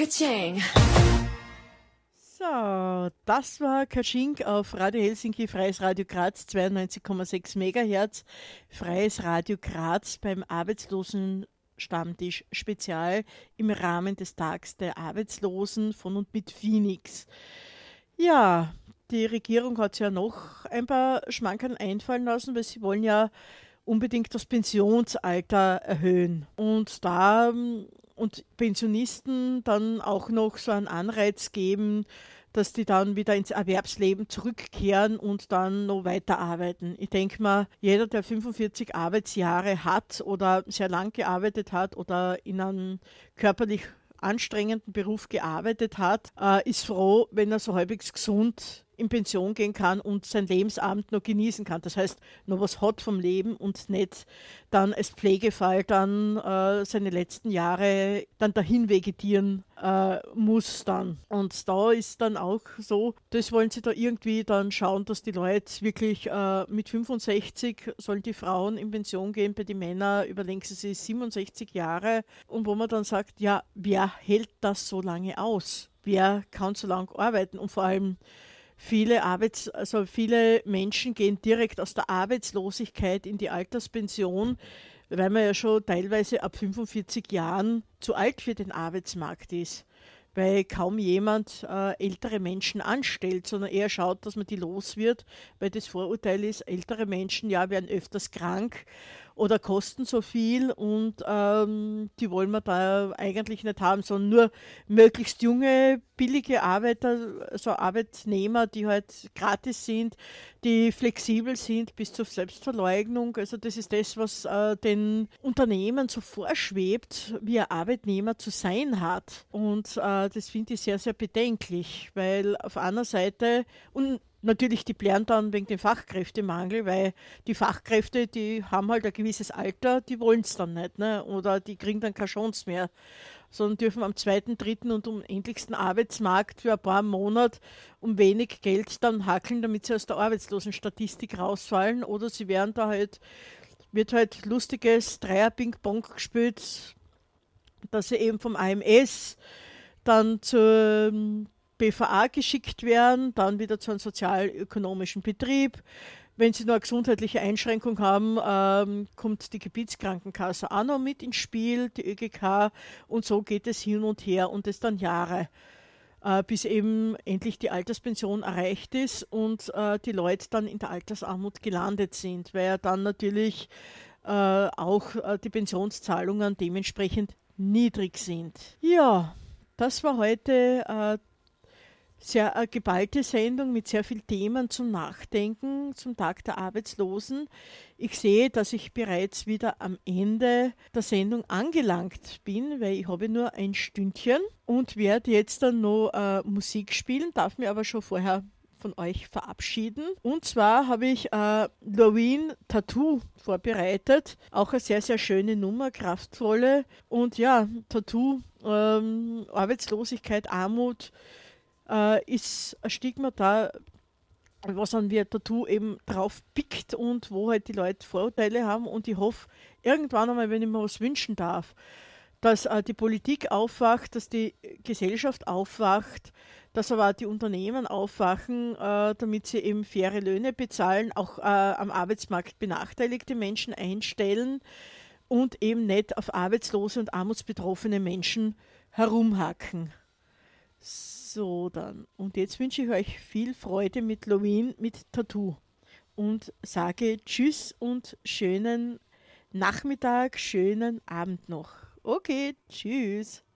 Kaching. So, das war Kaschink auf Radio Helsinki, Freies Radio Graz, 92,6 Megahertz. Freies Radio Graz beim Arbeitslosenstammtisch Spezial im Rahmen des Tags der Arbeitslosen von und mit Phoenix. Ja, die Regierung hat ja noch ein paar Schmankerl einfallen lassen, weil sie wollen ja unbedingt das Pensionsalter erhöhen. Und Pensionisten dann auch noch so einen Anreiz geben, dass die dann wieder ins Erwerbsleben zurückkehren und dann noch weiterarbeiten. Ich denke mal, jeder, der 45 Arbeitsjahre hat oder sehr lang gearbeitet hat oder in einem körperlich anstrengenden Beruf gearbeitet hat, ist froh, wenn er so halbwegs gesund in Pension gehen kann und sein Lebensabend noch genießen kann. Das heißt, noch was hat vom Leben und nicht dann als Pflegefall dann seine letzten Jahre dann dahin vegetieren muss dann. Und da ist dann auch so, das wollen sie da irgendwie dann schauen, dass die Leute wirklich mit 65 sollen die Frauen in Pension gehen, bei den Männern überdenken sie 67 Jahre. Und wo man dann sagt, ja, wer hält das so lange aus? Wer kann so lange arbeiten? Und vor allem viele Menschen gehen direkt aus der Arbeitslosigkeit in die Alterspension, weil man ja schon teilweise ab 45 Jahren zu alt für den Arbeitsmarkt ist. Weil kaum jemand ältere Menschen anstellt, sondern eher schaut, dass man die los wird, weil das Vorurteil ist, ältere Menschen werden öfters krank oder kosten so viel und die wollen wir da eigentlich nicht haben, sondern nur möglichst junge, billige Arbeiter, also Arbeitnehmer, die halt gratis sind, die flexibel sind bis zur Selbstverleugnung. Also das ist das, was den Unternehmen so vorschwebt, wie ein Arbeitnehmer zu sein hat. Und das finde ich sehr, sehr bedenklich, weil auf einer Seite und natürlich, die blären dann wegen dem Fachkräftemangel, weil die Fachkräfte, die haben halt ein gewisses Alter, die wollen es dann nicht, ne? Oder die kriegen dann keine Chance mehr, sondern dürfen am zweiten, dritten und unendlichsten Arbeitsmarkt für ein paar Monate um wenig Geld dann hackeln, damit sie aus der Arbeitslosenstatistik rausfallen. Oder sie wird halt lustiges Dreier-Ping-Pong gespielt, dass sie eben vom AMS dann zur BVA geschickt werden, dann wieder zu einem sozialökonomischen Betrieb. Wenn sie nur eine gesundheitliche Einschränkung haben, kommt die Gebietskrankenkasse auch noch mit ins Spiel, die ÖGK, und so geht es hin und her und das dann Jahre, bis eben endlich die Alterspension erreicht ist und die Leute dann in der Altersarmut gelandet sind, weil ja dann natürlich auch die Pensionszahlungen dementsprechend niedrig sind. Ja, das war heute sehr eine geballte Sendung mit sehr vielen Themen zum Nachdenken zum Tag der Arbeitslosen. Ich sehe, dass ich bereits wieder am Ende der Sendung angelangt bin, weil ich habe nur ein Stündchen und werde jetzt dann noch Musik spielen, darf mir aber schon vorher von euch verabschieden. Und zwar habe ich Loreen Tattoo vorbereitet. Auch eine sehr, sehr schöne Nummer, kraftvolle. Und ja, Tattoo, Arbeitslosigkeit, Armut, ist ein Stigma da, was an wir Tattoo eben drauf pickt und wo halt die Leute Vorurteile haben. Und ich hoffe, irgendwann einmal, wenn ich mir was wünschen darf, dass die Politik aufwacht, dass die Gesellschaft aufwacht, dass aber auch die Unternehmen aufwachen, damit sie eben faire Löhne bezahlen, auch am Arbeitsmarkt benachteiligte Menschen einstellen und eben nicht auf arbeitslose und armutsbetroffene Menschen herumhacken. So dann. Und jetzt wünsche ich euch viel Freude mit Loreen mit Tattoo und sage Tschüss und schönen Nachmittag, schönen Abend noch. Okay, tschüss.